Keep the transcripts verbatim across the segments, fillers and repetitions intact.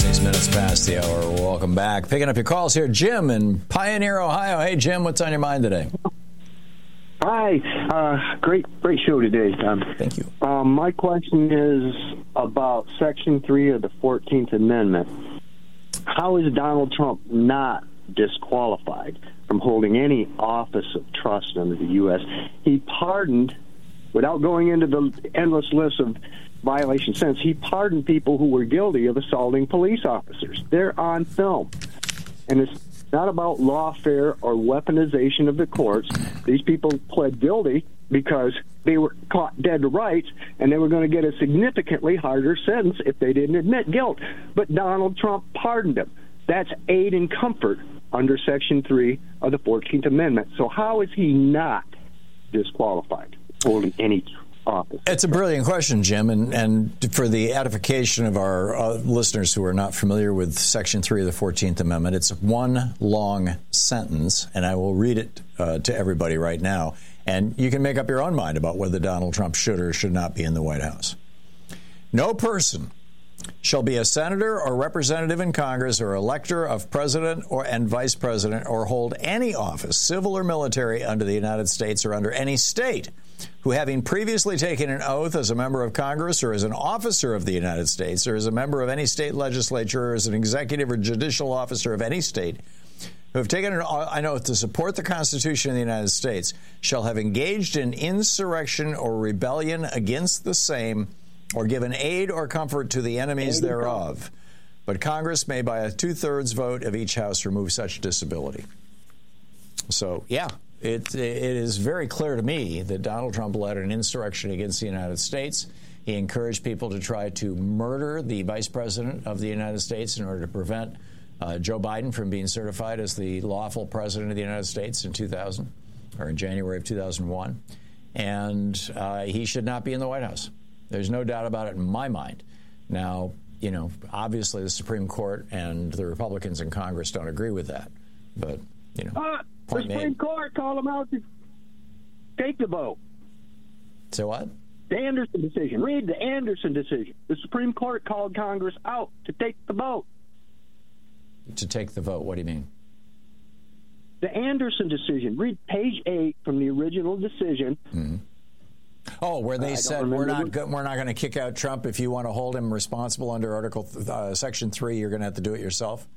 Six minutes past the hour. Welcome back. Picking up your calls here. Jim in Pioneer, Ohio. Hey, Jim, what's on your mind today? Hi. Uh, great, great show today, Tom. Thank you. Um, my question is about Section three of the fourteenth Amendment. How is Donald Trump not disqualified from holding any office of trust under the U S? He pardoned, without going into the endless list of violations since, he pardoned people who were guilty of assaulting police officers. They're on film. And it's not about lawfare or weaponization of the courts. These people pled guilty because they were caught dead to rights, and they were going to get a significantly harder sentence if they didn't admit guilt. But Donald Trump pardoned them. That's aid and comfort under Section three of the fourteenth Amendment. So how is he not disqualified holding any office? It's a brilliant question, Jim, and, and for the edification of our uh, listeners who are not familiar with Section three of the fourteenth Amendment, it's one long sentence, and I will read it uh, to everybody right now, and you can make up your own mind about whether Donald Trump should or should not be in the White House. No person shall be a senator or representative in Congress or elector of president or and vice president or hold any office, civil or military, under the United States or under any state, who, having previously taken an oath as a member of Congress or as an officer of the United States or as a member of any state legislature or as an executive or judicial officer of any state, who have taken an oath to support the Constitution of the United States, shall have engaged in insurrection or rebellion against the same or given aid or comfort to the enemies thereof. But Congress may, by a two-thirds vote of each House, remove such disability. So, yeah. It, it is very clear to me that Donald Trump led an insurrection against the United States. He encouraged people to try to murder the vice president of the United States in order to prevent uh, Joe Biden from being certified as the lawful president of the United States in two thousand, or in January of two thousand one. And uh, he should not be in the White House. There's no doubt about it in my mind. Now, you know, obviously the Supreme Court and the Republicans in Congress don't agree with that. But, you know. Uh, the Supreme made. Court called him out to take the vote. So what? The Anderson decision. Read the Anderson decision. The Supreme Court called Congress out to take the vote. To take the vote? What do you mean? The Anderson decision. Read page eight from the original decision. Mm-hmm. Oh, where they uh, said we're not go- we're not going to kick out Trump if you want to hold him responsible under Article uh, Section three. You're going to have to do it yourself.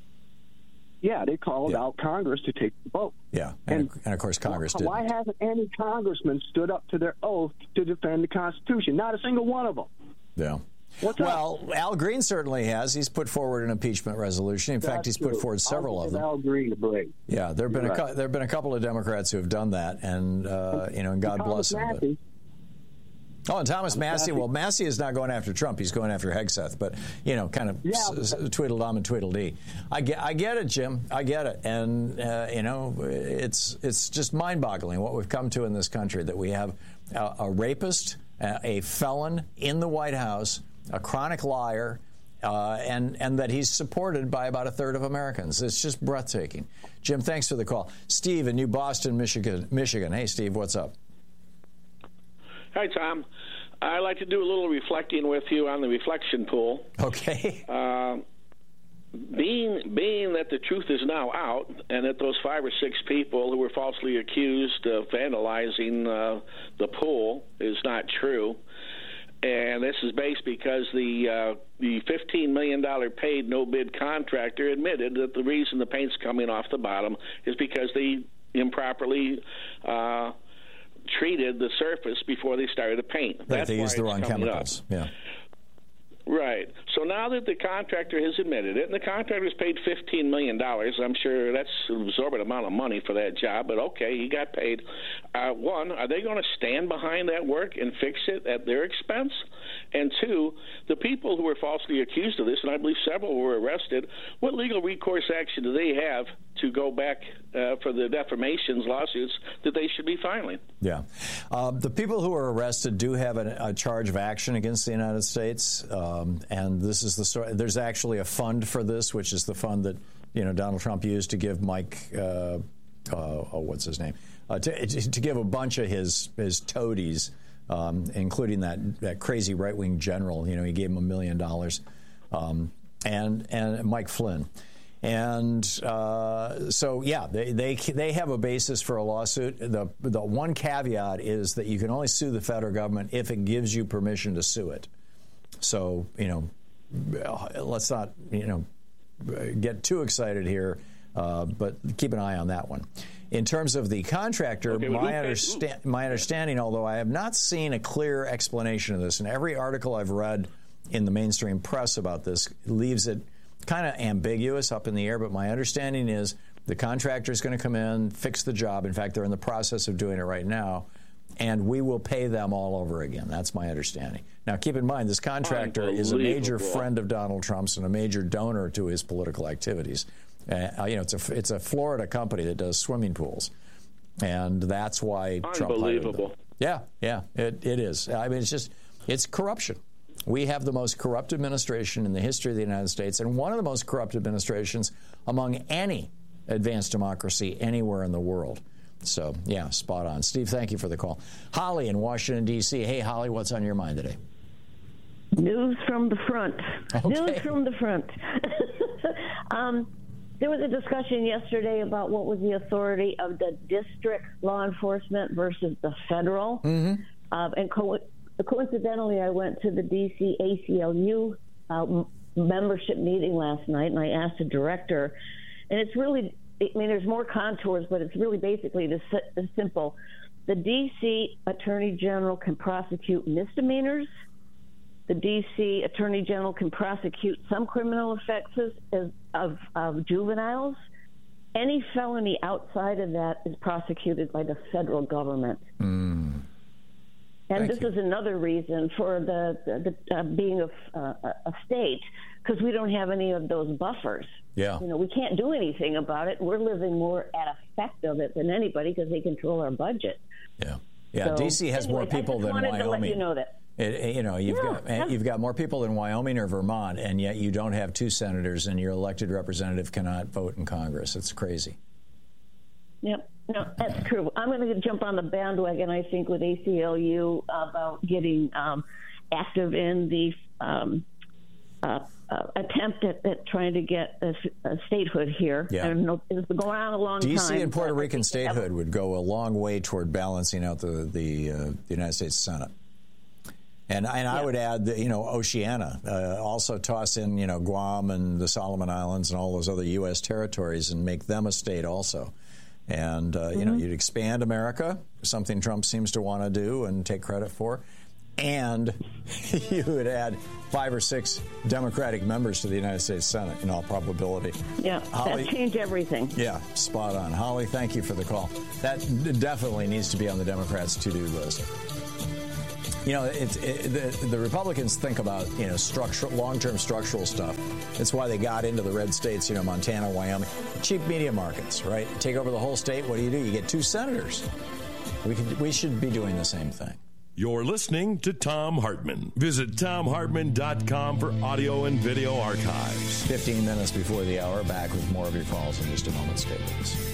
Yeah, they called yeah. out Congress to take the vote. Yeah, and, and, and of course Congress did. Why hasn't any congressman stood up to their oath to defend the Constitution? Not a single one of them. Yeah. What's well, up? Al Green certainly has. He's put forward an impeachment resolution. In That's fact, he's true. put forward several I'll of them. Al Green to break. Yeah, there have been You're a right. there have been a couple of Democrats who have done that, and uh, you know, and God bless them. But, Oh, and Thomas Massey. Well, Massey is not going after Trump. He's going after Hegseth. But, you know, kind of yeah. s- s- Tweedledum and Tweedledee. I get, I get it, Jim. I get it. And, uh, you know, it's it's just mind-boggling what we've come to in this country, that we have a, a rapist, a, a felon in the White House, a chronic liar, uh, and, and that he's supported by about a third of Americans. It's just breathtaking. Jim, thanks for the call. Steve in New Boston, Michigan. Michigan. Hey, Steve, what's up? Hi, Tom. I'd like to do a little reflecting with you on the reflection pool. Okay. Uh, being being that the truth is now out, and that those five or six people who were falsely accused of vandalizing uh, the pool is not true, and this is based because the uh, the fifteen million dollars paid no-bid contractor admitted that the reason the paint's coming off the bottom is because they improperly uh, treated the surface before they started to paint. Right, That's they why used the it's wrong coming chemicals. up. Yeah. Right. So now that the contractor has admitted it, and the contractor's paid fifteen million dollars, I'm sure that's an exorbitant amount of money for that job, but okay, he got paid. Uh, one, are they going to stand behind that work and fix it at their expense? And two, the people who were falsely accused of this, and I believe several were arrested, what legal recourse action do they have to go back uh, for the defamations lawsuits that they should be filing? Yeah. Um, the people who are arrested do have a, a charge of action against the United States, um, and this is the story. There's actually a fund for this, which is the fund that, you know, Donald Trump used to give Mike, uh, uh, oh, what's his name, uh, to, to give a bunch of his, his toadies, um, including that, that crazy right-wing general. You know, he gave him a million dollars. Um, and and Mike Flynn. And uh, so, yeah, they, they they have a basis for a lawsuit. The the one caveat is that you can only sue the federal government if it gives you permission to sue it. So, you know, let's not, you know, get too excited here, uh, but keep an eye on that one. In terms of the contractor, okay, my, understa- my understanding, although I have not seen a clear explanation of this, and every article I've read in the mainstream press about this leaves it kind of ambiguous, up in the air, but my understanding is the contractor is going to come in, fix the job. In fact, they're in the process of doing it right now, and we will pay them all over again. That's my understanding. Now, keep in mind, this contractor is a major friend of Donald Trump's and a major donor to his political activities. Uh, you know, it's a it's a Florida company that does swimming pools, and that's why Trump hired them. Yeah, yeah, it it is. I mean, it's just it's corruption. We have the most corrupt administration in the history of the United States, and one of the most corrupt administrations among any advanced democracy anywhere in the world. So, yeah, spot on. Steve, thank you for the call. Holly in Washington, D C Hey, Holly, what's on your mind today? News from the front. Okay. News from the front. um, there was a discussion yesterday about what was the authority of the district law enforcement versus the federal. Mm-hmm. Uh, and co- coincidentally, I went to the D C A C L U uh, membership meeting last night, and I asked the director, and it's really, I mean, there's more contours, but it's really basically this, this simple. The D C Attorney General can prosecute misdemeanors. The D C Attorney General can prosecute some criminal offenses of, of, of juveniles. Any felony outside of that is prosecuted by the federal government. Mm. And Thank this you. is another reason for the, the, the uh, being a, uh, a state, because we don't have any of those buffers. Yeah. You know, we can't do anything about it. We're living more at effect of it than anybody because they control our budget. Yeah. Yeah. So, D C has anyway, more people than Wyoming. Wyoming. To let you know that. It, you know, you've yeah, got you've got more people in Wyoming or Vermont, and yet you don't have two senators, and your elected representative cannot vote in Congress. It's crazy. Yep, no, that's true. I'm going to jump on the bandwagon, I think, with A C L U about getting um, active in the um, uh, uh, attempt at, at trying to get a, a statehood here. Yeah. I don't know, it's been going on a long D C time. D C and Puerto Rican statehood would go a long way toward balancing out the the, uh, the United States Senate. And, and I yeah. would add that, you know, Oceania, uh, also toss in, you know, Guam and the Solomon Islands and all those other U S territories and make them a state also. And, uh, mm-hmm. you know, you'd expand America, something Trump seems to want to do and take credit for. And you would add five or six Democratic members to the United States Senate in all probability. Yeah, Holly, that changed everything. Yeah, spot on. Holly, thank you for the call. That definitely needs to be on the Democrats' to-do list. You know, it's it, the, the Republicans think about, you know, structural, long-term structural stuff. That's why they got into the red states, you know, Montana, Wyoming. Cheap media markets, right? Take over the whole state. What do you do? You get two senators. We could, we should be doing the same thing. You're listening to Thom Hartmann. Visit Thom Hartmann dot com for audio and video archives. fifteen minutes before the hour, back with more of your calls in just a moment. Stay with us.